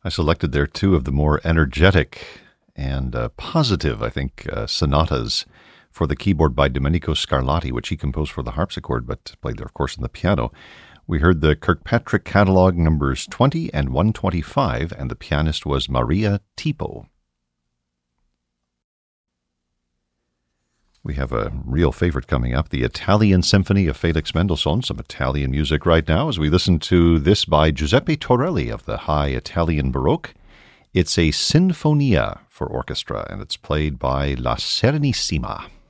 I selected there two of the more energetic and positive, I think, sonatas for the keyboard by Domenico Scarlatti, which he composed for the harpsichord, but played there, of course, on the piano. We heard the Kirkpatrick Catalog numbers 20 and 125, and the pianist was Maria Tipo. We have a real favorite coming up, the Italian Symphony of Felix Mendelssohn, some Italian music right now, as we listen to this by Giuseppe Torelli of the High Italian Baroque. It's a Sinfonia for orchestra, and it's played by La Serenissima.